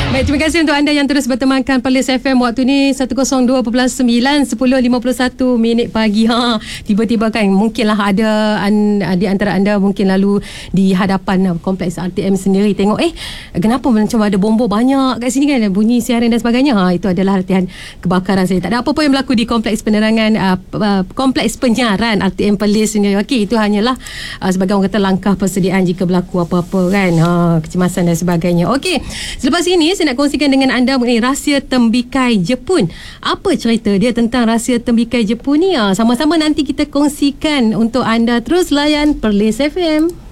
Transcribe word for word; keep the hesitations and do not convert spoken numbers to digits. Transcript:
Baik, terima kasih untuk anda yang terus bertemankan Perlis F M. Waktu ni seratus dua perpuluhan sembilan, sepuluh lima puluh satu minit pagi. Ha, tiba-tiba kan mungkinlah ada an, di antara anda mungkin lalu di hadapan kompleks R T M sendiri, tengok eh kenapa macam ada bomba banyak kat sini kan, bunyi siaran dan sebagainya. Ha, itu adalah latihan kebakaran saja. Tak ada apa-apa yang berlaku di kompleks penerangan uh, uh, kompleks penyiaran R T M Perlis sendiri. Okey, itu hanyalah uh, sebagai orang kata langkah persediaan jika berlaku apa-apa kan, ha, kecemasan dan sebagainya. Okey, selepas ini saya nak kongsikan dengan anda mengenai rahsia tembikai Jepun. Apa cerita dia tentang rahsia tembikai Jepun ni? Ha, sama-sama nanti kita kongsikan untuk anda. Terus layan Perlis F M.